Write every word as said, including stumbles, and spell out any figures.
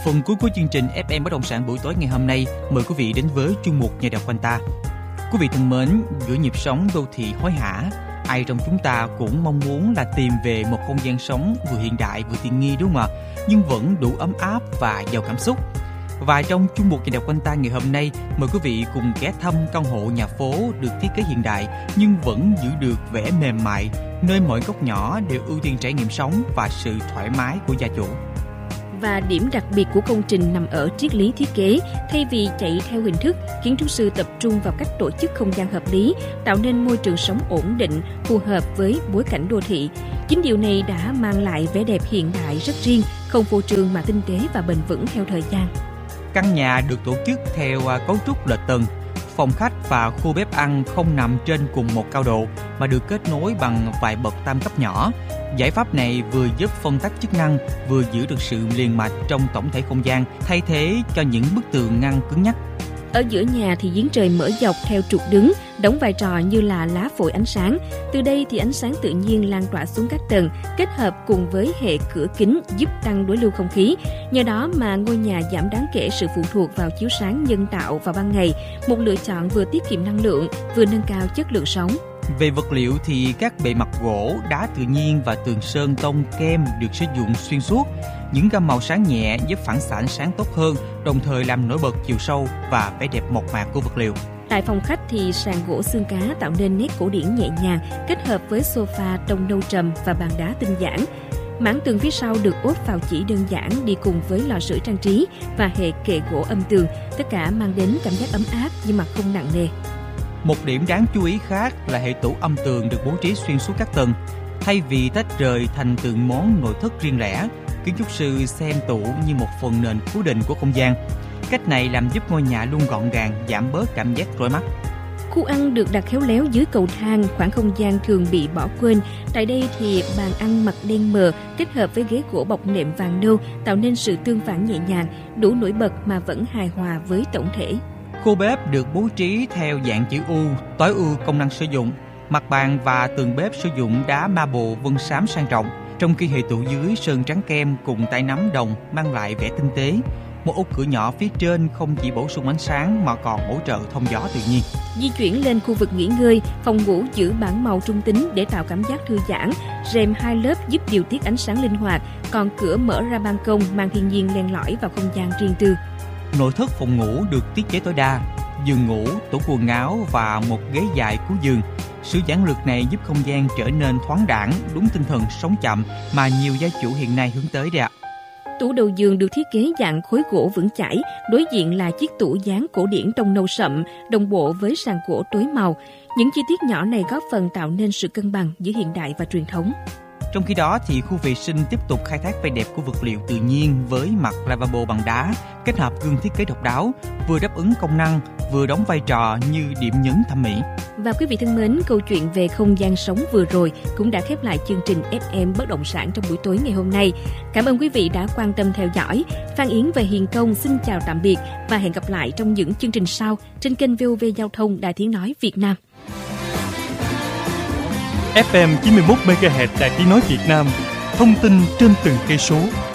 Phần cuối của chương trình ép em Bất động sản buổi tối ngày hôm nay, mời quý vị đến với chuyên mục Nhà đọc quanh ta. Quý vị thân mến, giữa nhịp sống đô thị hối hả, ai trong chúng ta cũng mong muốn là tìm về một không gian sống vừa hiện đại vừa tiện nghi, đúng không ạ? Nhưng vẫn đủ ấm áp và giàu cảm xúc. Và trong chuyên mục Nhà đọc quanh ta ngày hôm nay, mời quý vị cùng ghé thăm căn hộ nhà phố được thiết kế hiện đại nhưng vẫn giữ được vẻ mềm mại, nơi mọi góc nhỏ đều ưu tiên trải nghiệm sống và sự thoải mái của gia chủ. Và điểm đặc biệt của công trình nằm ở triết lý thiết kế. Thay vì chạy theo hình thức, kiến trúc sư tập trung vào cách tổ chức không gian hợp lý, tạo nên môi trường sống ổn định, phù hợp với bối cảnh đô thị. Chính điều này đã mang lại vẻ đẹp hiện đại rất riêng, không phô trương mà tinh tế và bền vững theo thời gian. Căn nhà được tổ chức theo cấu trúc lệch tầng. Phòng khách và khu bếp ăn không nằm trên cùng một cao độ mà được kết nối bằng vài bậc tam cấp nhỏ. Giải pháp này vừa giúp phân tách chức năng, vừa giữ được sự liền mạch trong tổng thể không gian, thay thế cho những bức tường ngăn cứng nhắc. Ở giữa nhà thì giếng trời mở dọc theo trục đứng, đóng vai trò như là lá phổi ánh sáng. Từ đây thì ánh sáng tự nhiên lan tỏa xuống các tầng, kết hợp cùng với hệ cửa kính giúp tăng đối lưu không khí. Nhờ đó mà ngôi nhà giảm đáng kể sự phụ thuộc vào chiếu sáng nhân tạo vào ban ngày, một lựa chọn vừa tiết kiệm năng lượng, vừa nâng cao chất lượng sống. Về vật liệu thì các bề mặt gỗ, đá tự nhiên và tường sơn tông kem được sử dụng xuyên suốt. Những gam màu sáng nhẹ giúp phản xạ ánh sáng tốt hơn, đồng thời làm nổi bật chiều sâu và vẻ đẹp mộc mạc của vật liệu. Tại phòng khách thì sàn gỗ xương cá tạo nên nét cổ điển nhẹ nhàng, kết hợp với sofa tông nâu trầm và bàn đá tinh giản. Mảng tường phía sau được ốp vào chỉ đơn giản đi cùng với lò sưởi trang trí và hệ kệ gỗ âm tường, tất cả mang đến cảm giác ấm áp nhưng mà không nặng nề. Một điểm đáng chú ý khác là hệ tủ âm tường được bố trí xuyên suốt các tầng. Thay vì tách rời thành từng món nội thất riêng lẻ, kiến trúc sư xem tủ như một phần nền cố định của không gian. Cách này làm giúp ngôi nhà luôn gọn gàng, giảm bớt cảm giác rối mắt. Khu ăn được đặt khéo léo dưới cầu thang, khoảng không gian thường bị bỏ quên. Tại đây thì bàn ăn mặt đen mờ kết hợp với ghế gỗ bọc nệm vàng nâu tạo nên sự tương phản nhẹ nhàng, đủ nổi bật mà vẫn hài hòa với tổng thể. Khu bếp được bố trí theo dạng chữ U, tối ưu công năng sử dụng. Mặt bàn và tường bếp sử dụng đá marble vân xám sang trọng, trong khi hệ tủ dưới sơn trắng kem cùng tay nắm đồng mang lại vẻ tinh tế. Một ô cửa nhỏ phía trên không chỉ bổ sung ánh sáng mà còn hỗ trợ thông gió tự nhiên. Di chuyển lên khu vực nghỉ ngơi, phòng ngủ giữ bảng màu trung tính để tạo cảm giác thư giãn. Rèm hai lớp giúp điều tiết ánh sáng linh hoạt, còn cửa mở ra ban công mang thiên nhiên len lỏi vào không gian riêng tư. Nội thất phòng ngủ được thiết kế tối đa, giường ngủ, tủ quần áo và một ghế dài cuối giường. Sự giản lược này giúp không gian trở nên thoáng đãng, đúng tinh thần sống chậm mà nhiều gia chủ hiện nay hướng tới đấy ạ. Tủ đầu giường được thiết kế dạng khối gỗ vững chãi, đối diện là chiếc tủ dáng cổ điển tông nâu sậm, đồng bộ với sàn gỗ tối màu. Những chi tiết nhỏ này góp phần tạo nên sự cân bằng giữa hiện đại và truyền thống. Trong khi đó thì khu vệ sinh tiếp tục khai thác vẻ đẹp của vật liệu tự nhiên với mặt lavabo bằng đá, kết hợp gương thiết kế độc đáo, vừa đáp ứng công năng, vừa đóng vai trò như điểm nhấn thẩm mỹ. Và quý vị thân mến, câu chuyện về không gian sống vừa rồi cũng đã khép lại chương trình ép em Bất động sản trong buổi tối ngày hôm nay. Cảm ơn quý vị đã quan tâm theo dõi. Phan Yến và Hiền Công xin chào tạm biệt và hẹn gặp lại trong những chương trình sau trên kênh vê o vê Giao thông Đài Tiếng nói Việt Nam. ép em chín mươi mốt mê ga héc Đài Tiếng nói Việt Nam, thông tin trên từng cây số.